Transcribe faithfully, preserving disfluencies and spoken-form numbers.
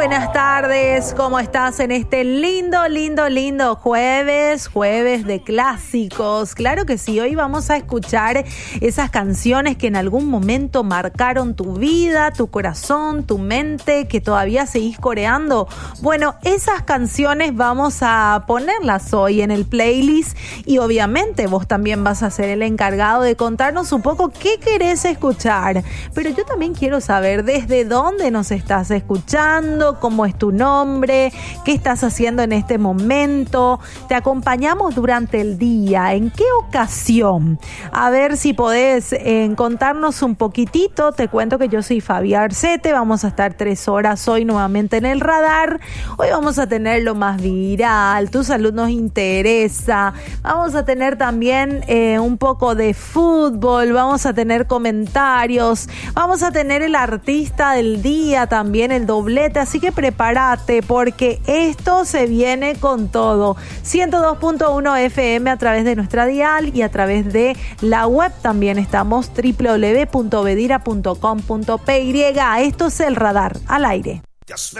buenas tardes, ¿cómo estás en este lindo, lindo, lindo jueves? Jueves de clásicos, claro que sí, hoy vamos a escuchar esas canciones que en algún momento marcaron tu vida, tu corazón, tu mente, que todavía seguís coreando. Bueno, esas canciones vamos a ponerlas hoy en el playlist y obviamente vos también vas a ser el encargado de contarnos un poco qué querés escuchar. Pero yo también quiero saber desde dónde nos estás escuchando, cómo es tu nombre, qué estás haciendo en este momento. Te acompañamos durante el día, ¿en qué ocasión? A ver si podés eh, contarnos un poquitito. Te cuento que yo soy Fabi Arcete, vamos a estar tres horas hoy nuevamente en el radar. Hoy vamos a tener lo más viral, tu salud nos interesa, vamos a tener también eh, un poco de fútbol, vamos a tener comentarios, vamos a tener el artista del día también, el doblete, así que prepárate porque esto se viene con todo. ciento dos punto uno F M a través de nuestra dial y a través de la web también estamos doble u doble u doble u punto bedira punto com punto pe. Esto es el radar al aire.